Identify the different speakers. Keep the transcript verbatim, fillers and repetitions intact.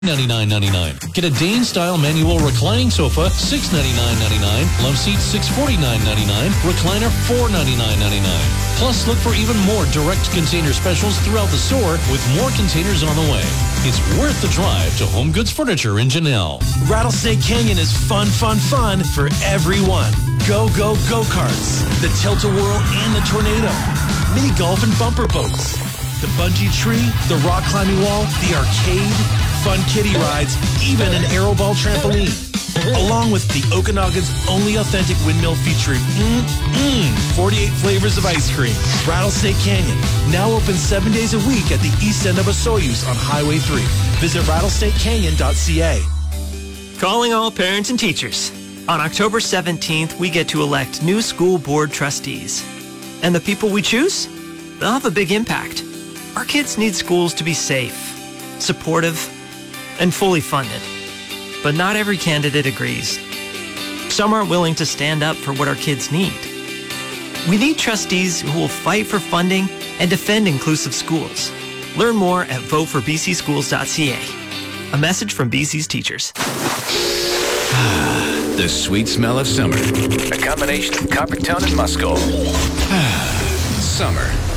Speaker 1: ninety-nine ninety-nine. Get a Dane-style manual reclining sofa, six ninety-nine ninety-nine. Love seat, six forty-nine ninety-nine. Recliner, four ninety-nine ninety-nine. Plus, look for even more direct container specials throughout the store with more containers on the way. It's worth the drive to Home Goods Furniture in Janelle.
Speaker 2: Rattlesnake Canyon is fun, fun, fun for everyone. Go, go, go-karts, the tilt-a-whirl and the tornado, mini golf and bumper boats, the bungee tree, the rock climbing wall, the arcade, fun kiddie rides, even an aeroball trampoline. Along with the Okanagan's only authentic windmill featuring mm-mm, forty-eight flavors of ice cream. Rattlesnake Canyon, now open seven days a week at the east end of Osoyoos on Highway three. Visit rattlesnake canyon dot c a.
Speaker 3: Calling all parents and teachers. On October seventeenth, we get to elect new school board trustees. And the people we choose? They'll have a big impact. Our kids need schools to be safe, supportive, and fully funded. But not every candidate agrees. Some aren't willing to stand up for what our kids need. We need trustees who will fight for funding and defend inclusive schools. Learn more at vote for b c schools dot c a. A message from B C's teachers.
Speaker 4: The sweet smell of summer. A combination of Coppertone and Muscle. Summer.